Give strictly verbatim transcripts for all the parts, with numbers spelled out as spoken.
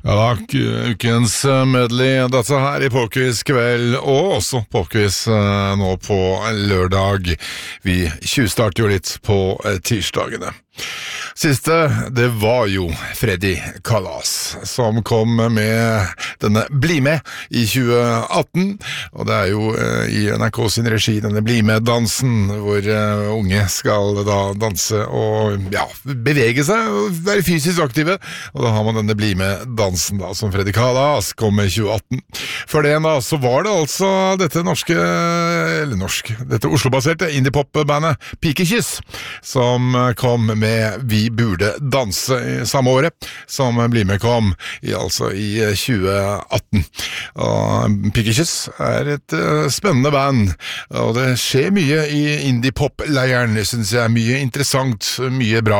Ja da, ukens medley, dette her i Popquiz kveld, og også Popquiz nå på lørdag. Vi tjuvstarter jo litt på tirsdagene. Siste, det var jo Freddy Kalas, som kom med denne Bli med i tjue atten, og det er jo i N R K sin regi, denne Bli med-dansen, hvor unge skal da danse og ja, bevege seg og være fysisk aktive, og da har man denne Bli med-dansen da, som Freddy Kalas kom med i tjue atten. Før det da, så var det altså dette norske, eller norsk, dette Oslo-baserte indie-pop-bandet Pikekyss, som kom med Vi burde danse i samme året som Bli med kom i, altså i tjue atten. Og Pikekyss er et uh, spennende band, og det skjer mye i indie-pop-leiren, synes jeg. Mye interessant, mye bra.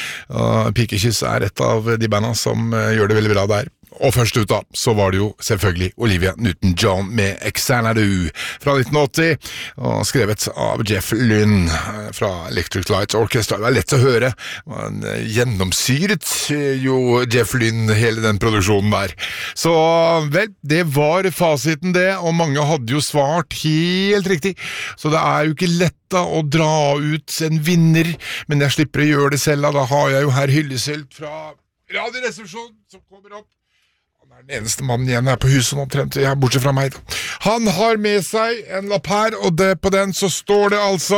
Og Pikekyss er et av de bandene som uh, gjør det veldig bra der. Og først ut da, så var det jo selvfølgelig Olivia Newton-John med Xanadu fra nitten åtti, og skrevet av Jeff Lynne fra Electric Light Orchestra. Det var lett å høre, man gjennomsyret jo Jeff Lynne hele den produksjonen der. Så vel, det var fasiten det, og mange hadde jo svart helt riktig, så det er jo ikke lett da å dra ut en vinner, men jeg slipper å gjøre det selv, da har jeg jo her Hyllesølt fra Radioresepsjonen som kommer opp. Han er den eneste mannen igjen her på huset nå, omtrent, jeg er bortsett fra meg da. Han har med seg en lapp her, og det, på den så står det altså...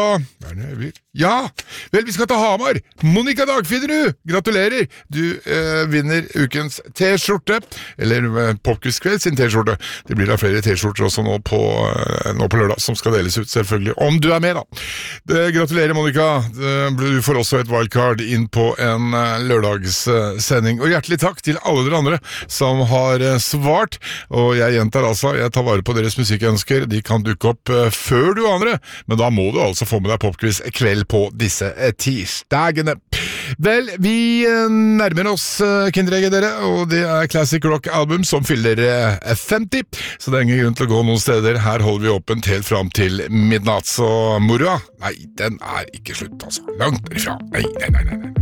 Ja, vel, vi skal til Hamar. Monica Dagfinnerud, gratulerer. Du eh, vinner ukens T-skjorte, eller eh, Popquiz kveld sin T-skjorte. Det blir da flere T-skjorter også nå på, eh, nå på lørdag, som skal deles ut selvfølgelig, om du er med da. Det, gratulerer, Monica. Du får også et wildcard inn på en eh, lørdagssending. Og hjertelig takk til alle dere andre som har eh, svart. Og jeg gjentar altså, jeg tar vare på deres musikkønsker. De kan dukke opp eh, før du andre, men da må du altså få med deg Popquiz kveld på disse tirsdagene. Vel, vi nærmer oss Kinderegget, dere, og det er Classic Rock Album som fyller femti, så det er ingen grunn til å gå noen steder. Her holder vi åpent helt fram til midnatt, så moroa, nei, den er ikke slutt, altså. Langt derifra. Nei, nei, nei, nei.